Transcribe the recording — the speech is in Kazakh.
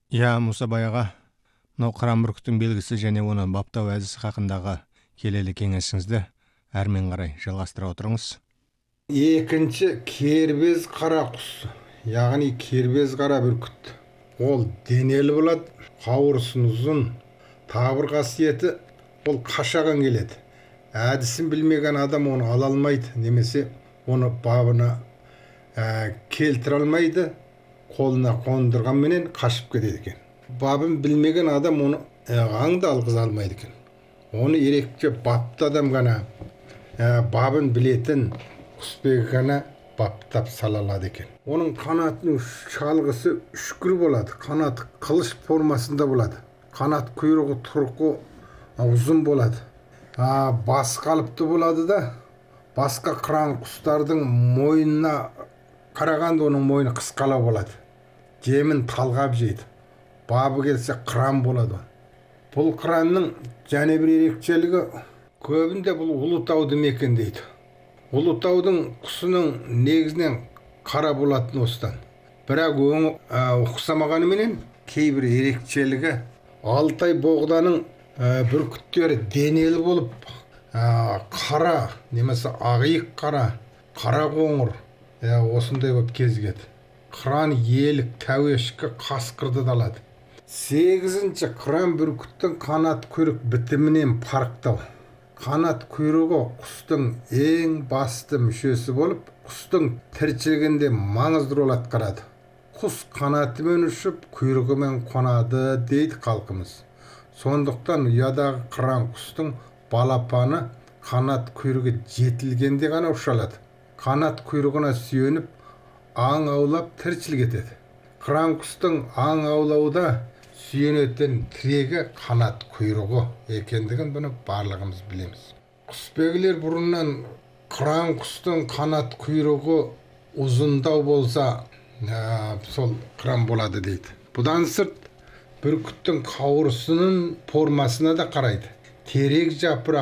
Иә, Мұсабай аға, мынау қыран бүркіттің белгісі және оны баптау әдісі хақындағы келелі кеңесіңізді әрмен қарай жалғастыра отырыңыз. Екінші кербез қара құс, яғни кербез қара бүркіт. Ол денелі болады, қауырсын ұзын, табыр қасиеті ол қашаған келеді. Әдісін білмеген адам оны ала алмайды, немесе оны бабына келтіре алмайды, қолына қондырғанменен қашып кетеді екен. Бабын білмеген адам оны аңды алғыза алмайды екен. Оны ерекше бапты адам ғана, бабын білетін құсбегі ғана баптап сала алады екен. Оның қанатының шалғысы үшкір болады, қанаты қылыш формасында болады. Қанат құйрығы тұрқы ұзын болады. Бас қалыпты болады да, басқа қыран құстардың мойнына қарағанда оның мойны қысқалау болады. Жемін талғап жейді. Бабы келсе қыран болады. Бұл қыранның және бір ерекшелігі, көбінде бұл Ұлытауды мекендейді. Ұлытаудың құсының негізінен қара болатын осыдан. Бірақ өңі ұқсамағанымен кейбір ерекшелігі, Алтай боғданың бүркіттері денелі болып, қара, немесе ағиық қара, қара қоңыр, осындай болып кезігеді. Қыран елік, тәуешкі, қасқырды да алады. 8-ші қыран бүркіттің қанат құйрық бітімінен парықтау. Қанат құйрығы құстың ең басты мүшесі болып, құстың тіршілігінде маңызды рөл атқарады. Құс қанатымен ұшып, құйрығымен қонады дейді халқымыз. Сондықтан ұядағы қыран құстың балапаны қанат құйрығы жетілгенде ғана ұша алады. Қанат құйрығына сүйеніп, аң аулап тіршілік етеді. Қыран құстың аң аулауда сүйенетін тірегі қанат құйрығы екендігін бұны барлығымыз білеміз. Құсбегілер бұрыннан қыран құстың қанат құйрығы ұзындау болса, сол қыран болады дейді. Бұдан сырт бүркіттің қауырсынын формасына да қарайды. Терек жапырақ